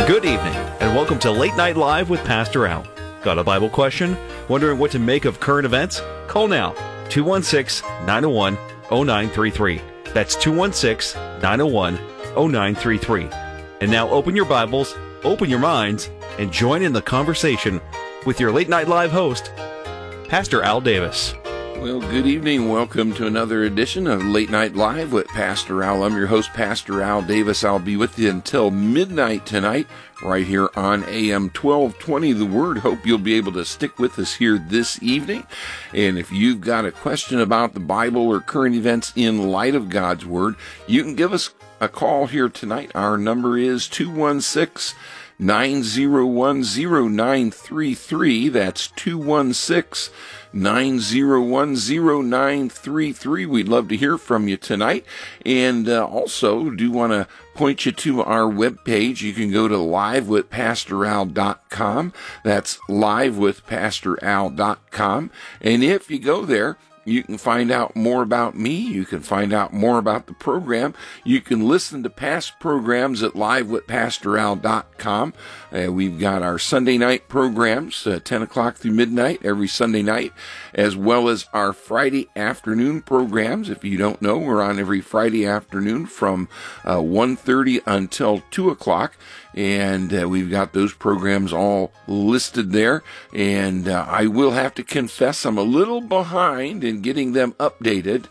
Good evening, and welcome to Late Night Live with Pastor Al. Got a Bible question? Wondering what to make of current events? Call now, 216-901-0933. That's 216-901-0933. And now open your Bibles, open your minds, and join in the conversation with your Late Night Live host, Pastor Al Davis. Well, good evening. Welcome to another edition of Late Night Live with Pastor Al. I'm your host, Pastor Al Davis. I'll be with you until midnight tonight, right here on AM 1220 The Word. Hope you'll be able to stick with us here this evening. And if you've got a question about the Bible or current events in light of God's Word, you can give us a call here tonight. Our number is 216-901-0933. That's 216-901-0933. We'd love to hear from you tonight. And also do want to point you to our webpage. You can go to livewithpastoral.com. That's livewithpastoral.com. And if you go there, you can find out more about me. You can find out more about the program. You can listen to past programs at livewithpastoral.com. We've got our Sunday night programs, 10 o'clock through midnight every Sunday night, as well as our Friday afternoon programs. If you don't know, we're on every Friday afternoon from 1:30 until 2 o'clock. And we've got those programs all listed there. And I will have to confess I'm a little behind in getting them updated.